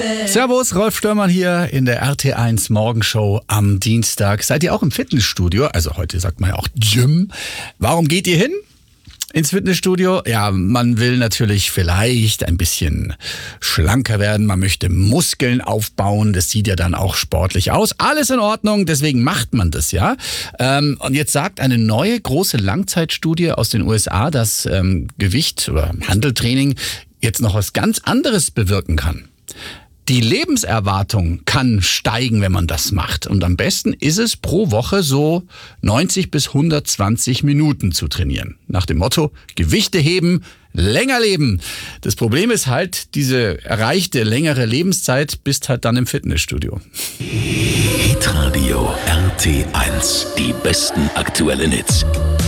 Servus, Rolf Störmann hier in der RT1 Morgenshow am Dienstag. Seid ihr auch im Fitnessstudio? Also heute sagt man ja auch Gym. Warum geht ihr hin? Ins Fitnessstudio? Ja, man will natürlich vielleicht ein bisschen schlanker werden. Man möchte Muskeln aufbauen. Das sieht ja dann auch sportlich aus. Alles in Ordnung, deswegen macht man das, ja. Und jetzt sagt eine neue große Langzeitstudie aus den USA, dass Gewicht oder Hanteltraining jetzt noch was ganz anderes bewirken kann. Die Lebenserwartung kann steigen, wenn man das macht. Und am besten ist es, pro Woche so 90 bis 120 Minuten zu trainieren. Nach dem Motto, Gewichte heben, länger leben. Das Problem ist halt, diese erreichte längere Lebenszeit bist halt dann im Fitnessstudio. Hitradio RT1, die besten aktuellen Hits.